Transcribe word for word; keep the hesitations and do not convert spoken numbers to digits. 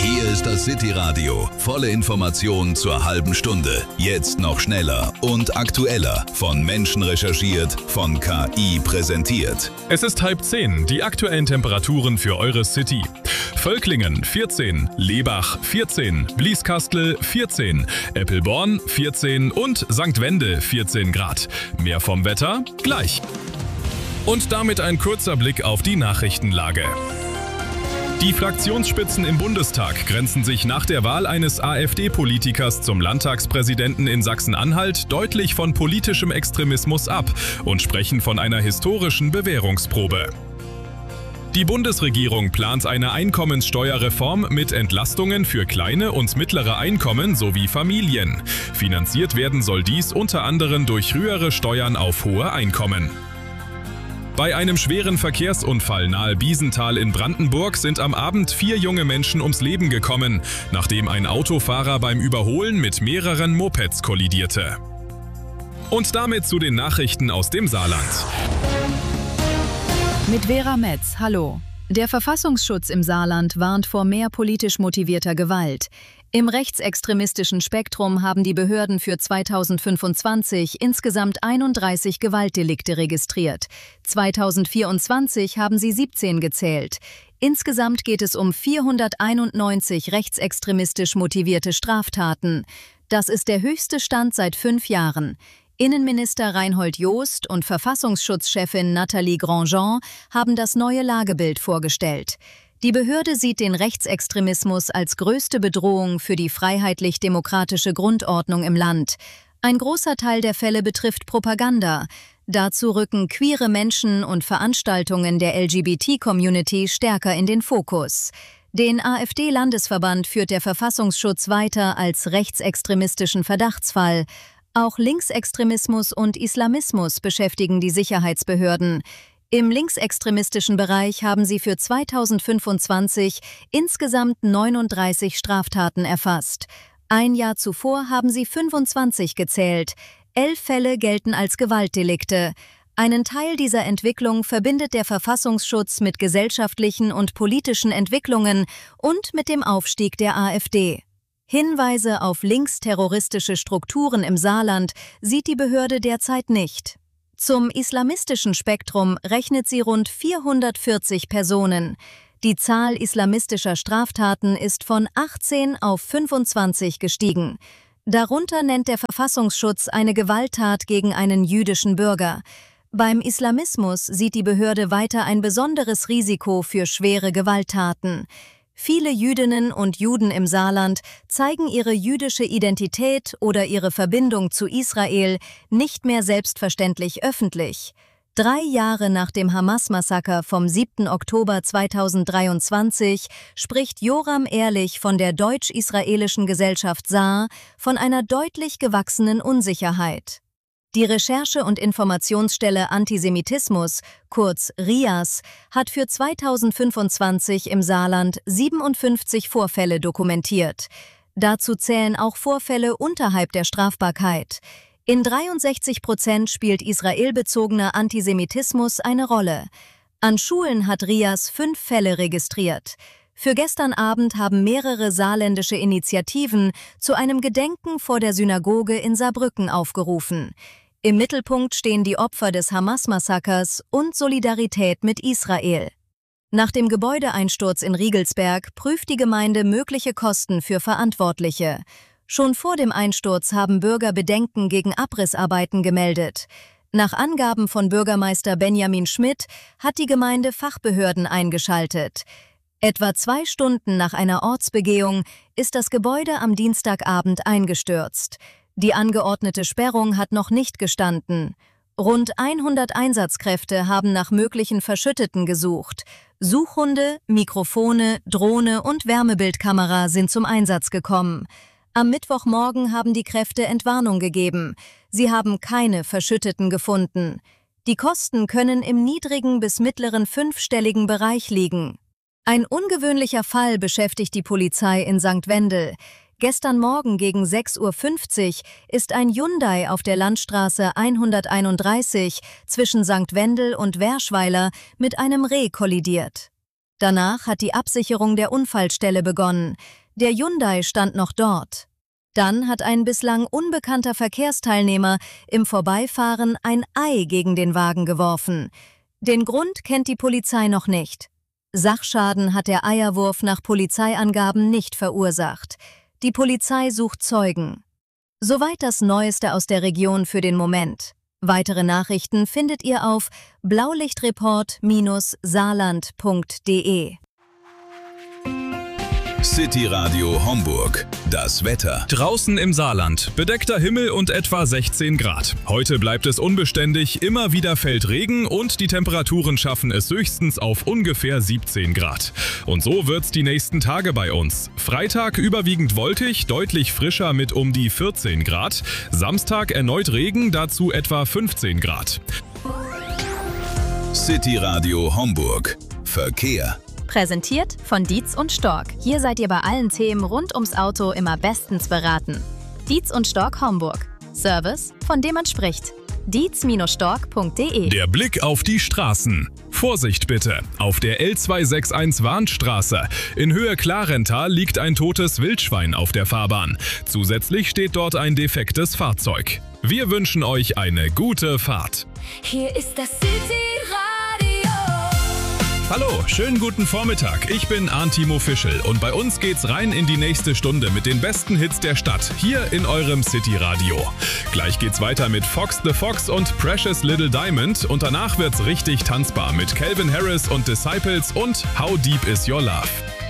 Hier ist das City-Radio. Volle Informationen zur halben Stunde. Jetzt noch schneller und aktueller. Von Menschen recherchiert, von K I präsentiert. Es ist halb zehn. Die aktuellen Temperaturen für eure City. Völklingen vierzehn, Lebach vierzehn, Blieskastel vierzehn, Eppelborn vierzehn und Sankt Wende vierzehn Grad. Mehr vom Wetter gleich. Und damit ein kurzer Blick auf die Nachrichtenlage. Die Fraktionsspitzen im Bundestag grenzen sich nach der Wahl eines AfD-Politikers zum Landtagspräsidenten in Sachsen-Anhalt deutlich von politischem Extremismus ab und sprechen von einer historischen Bewährungsprobe. Die Bundesregierung plant eine Einkommenssteuerreform mit Entlastungen für kleine und mittlere Einkommen sowie Familien. Finanziert werden soll dies unter anderem durch höhere Steuern auf hohe Einkommen. Bei einem schweren Verkehrsunfall nahe Biesenthal in Brandenburg sind am Abend vier junge Menschen ums Leben gekommen, nachdem ein Autofahrer beim Überholen mit mehreren Mopeds kollidierte. Und damit zu den Nachrichten aus dem Saarland. Mit Vera Metz, hallo. Der Verfassungsschutz im Saarland warnt vor mehr politisch motivierter Gewalt. Im rechtsextremistischen Spektrum haben die Behörden für zweitausendfünfundzwanzig insgesamt einunddreißig Gewaltdelikte registriert. zweitausendvierundzwanzig haben sie siebzehn gezählt. Insgesamt geht es um vierhunderteinundneunzig rechtsextremistisch motivierte Straftaten. Das ist der höchste Stand seit fünf Jahren. Innenminister Reinhold Jost und Verfassungsschutzchefin Nathalie Grandjean haben das neue Lagebild vorgestellt. Die Behörde sieht den Rechtsextremismus als größte Bedrohung für die freiheitlich-demokratische Grundordnung im Land. Ein großer Teil der Fälle betrifft Propaganda. Dazu rücken queere Menschen und Veranstaltungen der L G B T-Community stärker in den Fokus. Den AfD-Landesverband führt der Verfassungsschutz weiter als rechtsextremistischen Verdachtsfall. Auch Linksextremismus und Islamismus beschäftigen die Sicherheitsbehörden. Im linksextremistischen Bereich haben sie für zweitausendfünfundzwanzig insgesamt neununddreißig Straftaten erfasst. Ein Jahr zuvor haben sie fünfundzwanzig gezählt. Elf Fälle gelten als Gewaltdelikte. Einen Teil dieser Entwicklung verbindet der Verfassungsschutz mit gesellschaftlichen und politischen Entwicklungen und mit dem Aufstieg der AfD. Hinweise auf linksterroristische Strukturen im Saarland sieht die Behörde derzeit nicht. Zum islamistischen Spektrum rechnet sie rund vierhundertvierzig Personen. Die Zahl islamistischer Straftaten ist von achtzehn auf fünfundzwanzig gestiegen. Darunter nennt der Verfassungsschutz eine Gewalttat gegen einen jüdischen Bürger. Beim Islamismus sieht die Behörde weiter ein besonderes Risiko für schwere Gewalttaten. Viele Jüdinnen und Juden im Saarland zeigen ihre jüdische Identität oder ihre Verbindung zu Israel nicht mehr selbstverständlich öffentlich. Drei Jahre nach dem Hamas-Massaker vom siebten Oktober zweitausenddreiundzwanzig spricht Joram Ehrlich von der deutsch-israelischen Gesellschaft Saar von einer deutlich gewachsenen Unsicherheit. Die Recherche- und Informationsstelle Antisemitismus, kurz R I A S, hat für zweitausendfünfundzwanzig im Saarland siebenundfünfzig Vorfälle dokumentiert. Dazu zählen auch Vorfälle unterhalb der Strafbarkeit. In dreiundsechzig Prozent spielt israelbezogener Antisemitismus eine Rolle. An Schulen hat R I A S fünf Fälle registriert. Für gestern Abend haben mehrere saarländische Initiativen zu einem Gedenken vor der Synagoge in Saarbrücken aufgerufen. Im Mittelpunkt stehen die Opfer des Hamas-Massakers und Solidarität mit Israel. Nach dem Gebäudeeinsturz in Riegelsberg prüft die Gemeinde mögliche Kosten für Verantwortliche. Schon vor dem Einsturz haben Bürger Bedenken gegen Abrissarbeiten gemeldet. Nach Angaben von Bürgermeister Benjamin Schmidt hat die Gemeinde Fachbehörden eingeschaltet. Etwa zwei Stunden nach einer Ortsbegehung ist das Gebäude am Dienstagabend eingestürzt. Die angeordnete Sperrung hat noch nicht gestanden. Rund hundert Einsatzkräfte haben nach möglichen Verschütteten gesucht. Suchhunde, Mikrofone, Drohne und Wärmebildkamera sind zum Einsatz gekommen. Am Mittwochmorgen haben die Kräfte Entwarnung gegeben. Sie haben keine Verschütteten gefunden. Die Kosten können im niedrigen bis mittleren fünfstelligen Bereich liegen. Ein ungewöhnlicher Fall beschäftigt die Polizei in Sankt Wendel. Gestern Morgen gegen sechs Uhr fünfzig ist ein Hyundai auf der Landstraße hunderteinunddreißig zwischen Sankt Wendel und Werschweiler mit einem Reh kollidiert. Danach hat die Absicherung der Unfallstelle begonnen. Der Hyundai stand noch dort. Dann hat ein bislang unbekannter Verkehrsteilnehmer im Vorbeifahren ein Ei gegen den Wagen geworfen. Den Grund kennt die Polizei noch nicht. Sachschaden hat der Eierwurf nach Polizeiangaben nicht verursacht. Die Polizei sucht Zeugen. Soweit das Neueste aus der Region für den Moment. Weitere Nachrichten findet ihr auf blaulichtreport Bindestrich saarland punkt de. City Radio Homburg. Das Wetter. Draußen im Saarland. Bedeckter Himmel und etwa sechzehn Grad. Heute bleibt es unbeständig, immer wieder fällt Regen und die Temperaturen schaffen es höchstens auf ungefähr siebzehn Grad. Und so wird's die nächsten Tage bei uns. Freitag überwiegend wolkig, deutlich frischer mit um die vierzehn Grad. Samstag erneut Regen, dazu etwa fünfzehn Grad. City Radio Homburg. Verkehr. Präsentiert von Dietz und Stork. Hier seid ihr bei allen Themen rund ums Auto immer bestens beraten. Dietz und Stork Homburg. Service, von dem man spricht. dietz Bindestrich stork punkt de. Der Blick auf die Straßen. Vorsicht bitte! Auf der L zweihunderteinundsechzig Warnstraße in Höhe Klarental liegt ein totes Wildschwein auf der Fahrbahn. Zusätzlich steht dort ein defektes Fahrzeug. Wir wünschen euch eine gute Fahrt. Hier ist das City Radio. Hallo, schönen guten Vormittag. Ich bin Arntimo Fischel und bei uns geht's rein in die nächste Stunde mit den besten Hits der Stadt, hier in eurem City Radio. Gleich geht's weiter mit Fox the Fox und Precious Little Diamond und danach wird's richtig tanzbar mit Calvin Harris und Disciples und How Deep Is Your Love.